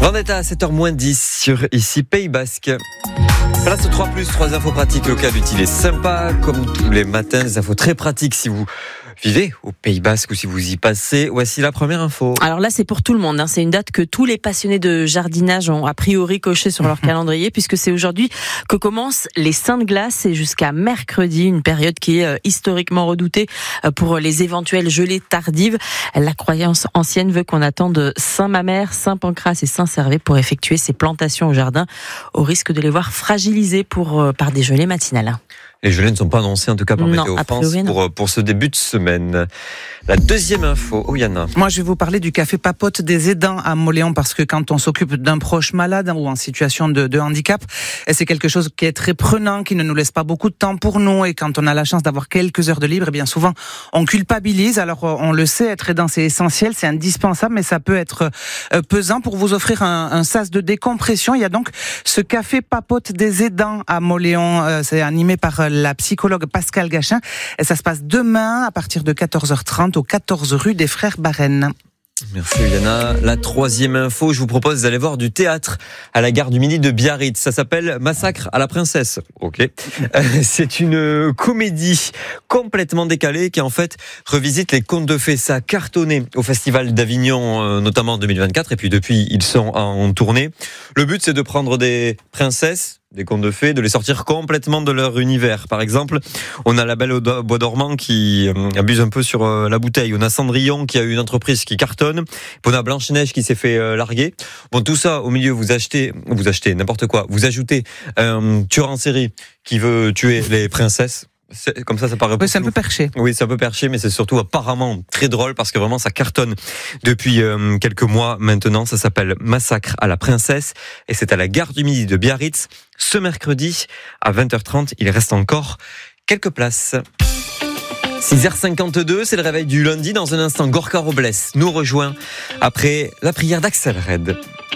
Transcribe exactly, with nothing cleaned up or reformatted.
Vendetta à sept heures moins dix sur ici Pays Basque. Place au trois plus, trois infos pratiques locales utiles et sympas. Comme tous les matins, des infos très pratiques si vous vivez au Pays Basque ou si vous y passez. Voici la première info. Alors là, c'est pour tout le monde. Hein. C'est une date que tous les passionnés de jardinage ont a priori coché sur leur calendrier, puisque c'est aujourd'hui que commencent les Saints de glace et jusqu'à mercredi, une période qui est historiquement redoutée pour les éventuelles gelées tardives. La croyance ancienne veut qu'on attende Saint-Mamère, Saint-Pancrace et Saint-Servais pour effectuer ces plantations au jardin, au risque de les voir fragilisées pour, par des gelées matinales. Les gelées ne sont pas annoncées, en tout cas par non, Météo France, pour, pour ce début de semaine. La deuxième info, oh Yana. Moi, je vais vous parler du café Papote des aidants à Mauléon, parce que quand on s'occupe d'un proche malade ou en situation de, de handicap, c'est quelque chose qui est très prenant, qui ne nous laisse pas beaucoup de temps pour nous. Et quand on a la chance d'avoir quelques heures de libre, et bien souvent, on culpabilise. Alors, on le sait, être aidant, c'est essentiel, c'est indispensable, mais ça peut être pesant. Pour vous offrir un, un sas de décompression, il y a donc ce café Papote des aidants à Mauléon. C'est animé par la psychologue Pascal Gachin. Et ça se passe demain à partir de quatorze heures trente au quatorze rue des Frères Barène. Merci Yana. La troisième info, je vous propose d'aller voir du théâtre à la gare du Midi de Biarritz. Ça s'appelle Massacre à la princesse. Ok. Euh, c'est une comédie complètement décalée qui en fait revisite les contes de fées. Ça a cartonné au Festival d'Avignon, euh, notamment en deux mille vingt-quatre. Et puis depuis, ils sont en tournée. Le but, c'est de prendre des princesses, des contes de fées, de les sortir complètement de leur univers. Par exemple, on a la Belle au Bois dormant qui euh, abuse un peu sur euh, la bouteille. On a Cendrillon qui a eu une entreprise qui cartonne. Puis on a Blanche-Neige qui s'est fait euh, larguer. Bon, tout ça, au milieu, vous achetez, vous achetez n'importe quoi. Vous ajoutez un tueur en série qui veut tuer les princesses. C'est, comme ça, ça paraît. Oui, c'est un peu perché. Oui, c'est un peu perché, mais c'est surtout apparemment très drôle parce que vraiment ça cartonne depuis euh, quelques mois maintenant. Ça s'appelle Massacre à la princesse et c'est à la gare du Midi de Biarritz ce mercredi à vingt heures trente. Il reste encore quelques places. six heures cinquante-deux, c'est le réveil du lundi. Dans un instant, Gorka Robles nous rejoint après la prière d'Axel Red.